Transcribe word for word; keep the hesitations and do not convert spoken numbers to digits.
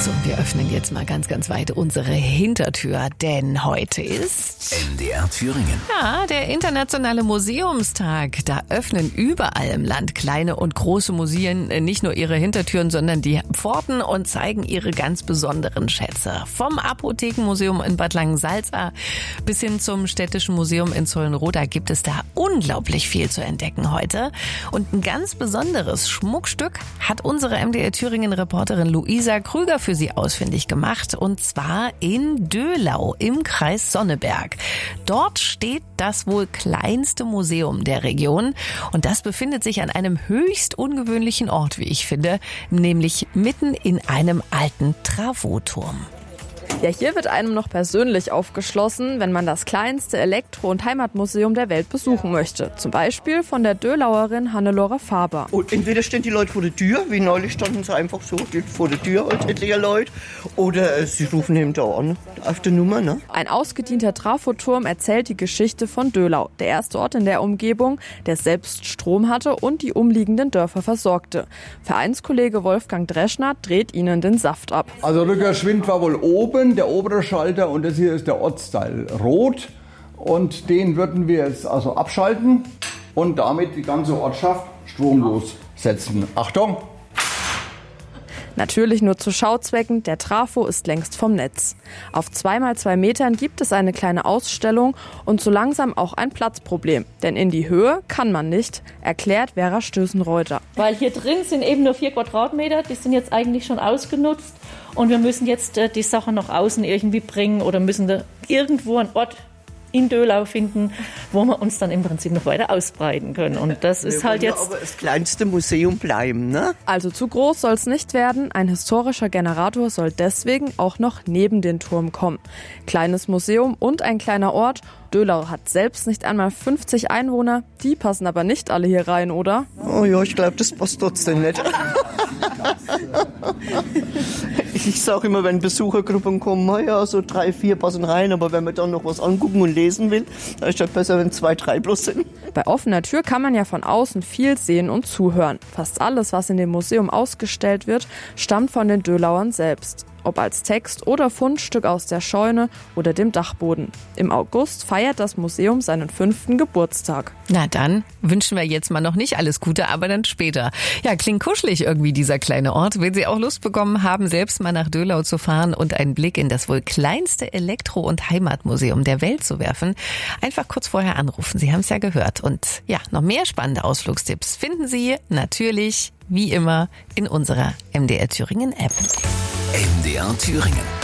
So, wir öffnen jetzt mal ganz, ganz weit unsere Hintertür, denn heute ist M D R Thüringen. Ja, der internationale Museumstag. Da öffnen überall im Land kleine und große Museen nicht nur ihre Hintertüren, sondern die Pforten und zeigen ihre ganz besonderen Schätze. Vom Apothekenmuseum in Bad Langensalza bis hin zum Städtischen Museum in Zollenroda gibt es da unglaublich viel zu entdecken heute. Und ein ganz besonderes Schmuckstück hat unsere M D R Thüringen-Reporterin Luisa Krüger für Sie ausfindig gemacht, und zwar in Döhlau im Kreis Sonneberg. Dort steht das wohl kleinste Museum der Region, und das befindet sich an einem höchst ungewöhnlichen Ort, wie ich finde, nämlich mitten in einem alten Travoturm. Ja, hier wird einem noch persönlich aufgeschlossen, wenn man das kleinste Elektro- und Heimatmuseum der Welt besuchen möchte. Zum Beispiel von der Döhlauerin Hannelore Faber. Und entweder stehen die Leute vor der Tür, wie neulich standen sie einfach so vor der Tür, und etliche Leute, oder äh, sie rufen eben da an, auf der Nummer. Ne? Ein ausgedienter Trafoturm erzählt die Geschichte von Döhlau, der erste Ort in der Umgebung, der selbst Strom hatte und die umliegenden Dörfer versorgte. Vereinskollege Wolfgang Dreschner dreht ihnen den Saft ab. Also Rückerschwind war wohl oben, der obere Schalter, und das hier ist der Ortsteil Rot, und den würden wir jetzt also abschalten und damit die ganze Ortschaft stromlos setzen. Achtung! Natürlich nur zu Schauzwecken, der Trafo ist längst vom Netz. Auf zwei mal zwei Metern gibt es eine kleine Ausstellung und so langsam auch ein Platzproblem. Denn in die Höhe kann man nicht, erklärt Vera Stößenreuter. Weil hier drin sind eben nur vier Quadratmeter, die sind jetzt eigentlich schon ausgenutzt, und wir müssen jetzt äh, die Sachen nach außen irgendwie bringen oder müssen da irgendwo einen Ort in Döhlau finden, wo wir uns dann im Prinzip noch weiter ausbreiten können. Und das ist wir halt jetzt... aber das kleinste Museum bleiben, ne? Also zu groß soll es nicht werden. Ein historischer Generator soll deswegen auch noch neben den Turm kommen. Kleines Museum und ein kleiner Ort. Döhlau hat selbst nicht einmal fünfzig Einwohner. Die passen aber nicht alle hier rein, oder? Oh ja, ich glaube, das passt trotzdem nicht. Ich sage immer, wenn Besuchergruppen kommen, ja, so drei, vier passen rein, aber wenn man dann noch was angucken und lesen will, dann ist das besser, wenn zwei, drei plus sind. Bei offener Tür kann man ja von außen viel sehen und zuhören. Fast alles, was in dem Museum ausgestellt wird, stammt von den Döhlauern selbst. Ob als Text oder Fundstück aus der Scheune oder dem Dachboden. Im August feiert das Museum seinen fünften Geburtstag. Na dann wünschen wir jetzt mal noch nicht alles Gute, aber dann später. Ja, klingt kuschelig irgendwie dieser kleine Ort. Wenn Sie auch Lust bekommen haben, selbst mal nach Döhlau zu fahren und einen Blick in das wohl kleinste Elektro- und Heimatmuseum der Welt zu werfen, einfach kurz vorher anrufen. Sie haben es ja gehört. Und ja, noch mehr spannende Ausflugstipps finden Sie natürlich, wie immer, in unserer M D R Thüringen App. M D R Thüringen.